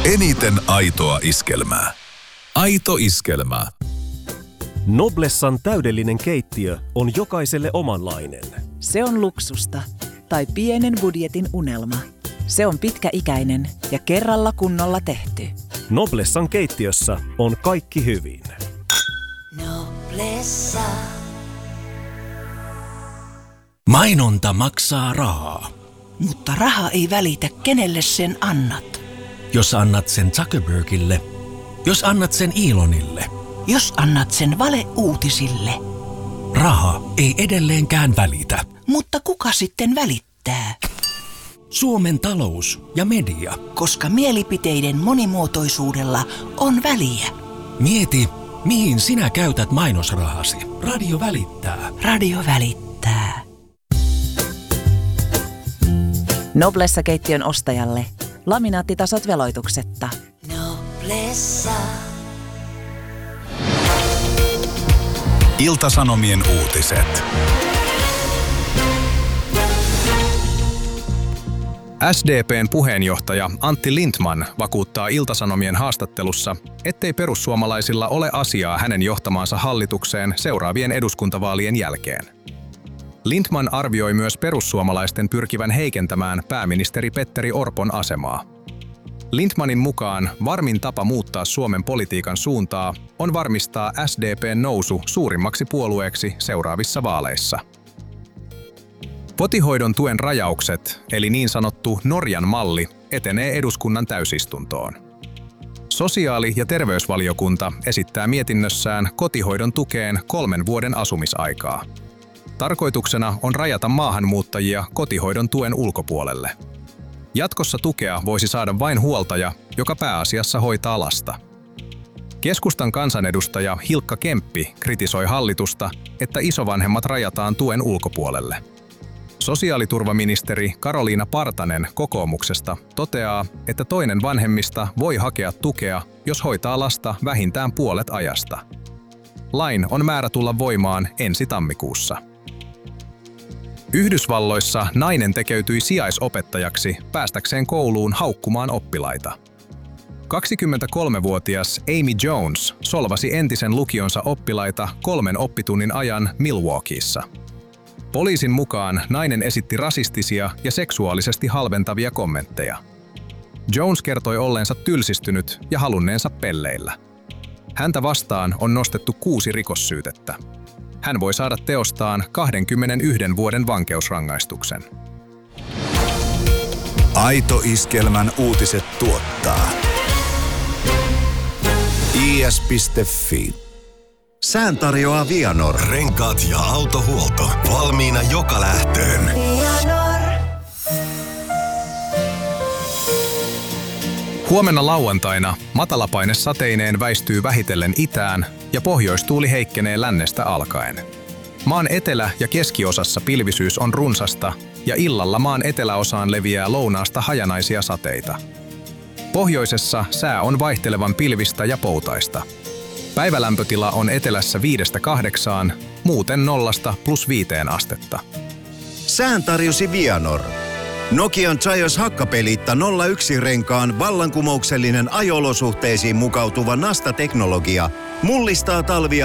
Eniten aitoa iskelmää. Aito iskelmä. Noblessan täydellinen keittiö on jokaiselle omanlainen. Se on luksusta tai pienen budjetin unelma. Se on pitkäikäinen ja kerralla kunnolla tehty. Noblessan keittiössä on kaikki hyvin. Noblessa. Mainonta maksaa rahaa. Mutta raha ei välitä, kenelle sen annat. Jos annat sen Zuckerbergille, jos annat sen Elonille, Jos annat sen valeuutisille. raha ei edelleenkään välitä. Mutta kuka sitten välittää? Suomen talous ja media. Koska mielipiteiden monimuotoisuudella on väliä. Mieti, mihin sinä käytät mainosrahasi. Radio välittää. Radio välittää. Noblessa-keittiön ostajalle laminaattitasot veloituksetta. Noblessa. Ilta-Sanomien uutiset. SDP:n puheenjohtaja Antti Lindtman vakuuttaa Ilta-Sanomien haastattelussa, ettei perussuomalaisilla ole asiaa hänen johtamaansa hallitukseen seuraavien eduskuntavaalien jälkeen. Lindtman arvioi myös perussuomalaisten pyrkivän heikentämään pääministeri Petteri Orpon asemaa. Lindtmanin mukaan varmin tapa muuttaa Suomen politiikan suuntaa on varmistaa SDP:n nousu suurimmaksi puolueeksi seuraavissa vaaleissa. Kotihoidon tuen rajaukset, eli niin sanottu Norjan malli, etenee eduskunnan täysistuntoon. Sosiaali- ja terveysvaliokunta esittää mietinnössään kotihoidon tukeen 3 vuoden asumisaikaa. Tarkoituksena on rajata maahanmuuttajia kotihoidon tuen ulkopuolelle. Jatkossa tukea voisi saada vain huoltaja, joka pääasiassa hoitaa lasta. Keskustan kansanedustaja Hilkka Kemppi kritisoi hallitusta, että isovanhemmat rajataan tuen ulkopuolelle. Sosiaaliturvaministeri Karoliina Partanen kokoomuksesta toteaa, että toinen vanhemmista voi hakea tukea, jos hoitaa lasta vähintään puolet ajasta. Lain on määrä tulla voimaan ensi tammikuussa. Yhdysvalloissa nainen tekeytyi sijaisopettajaksi päästäkseen kouluun haukkumaan oppilaita. 23-vuotias Amy Jones solvasi entisen lukionsa oppilaita 3 oppitunnin ajan Milwaukeessa. Poliisin mukaan nainen esitti rasistisia ja seksuaalisesti halventavia kommentteja. Jones kertoi olleensa tylsistynyt ja halunneensa pelleillä. Häntä vastaan on nostettu 6 rikossyytettä. Hän voi saada teostaan 21 vuoden vankeusrangaistuksen. Aito iskelmän uutiset tuottaa is.fi. Sään tarjoaa Vianor. Renkaat ja autohuolto. Valmiina joka lähtöön. Huomenna lauantaina matalapaine sateineen väistyy vähitellen itään ja pohjoistuuli heikkenee lännestä alkaen. Maan etelä- ja keskiosassa pilvisyys on runsasta ja illalla maan eteläosaan leviää lounaasta hajanaisia sateita. Pohjoisessa sää on vaihtelevan pilvistä ja poutaista. Päivälämpötila on etelässä 5–8, muuten 0–+5 astetta. Sään tarjosi Vianor. Nokian Zaios Hakkapeliitta 01-renkaan vallankumouksellinen ajo-olosuhteisiin mukautuva Nasta-teknologia mullistaa talvia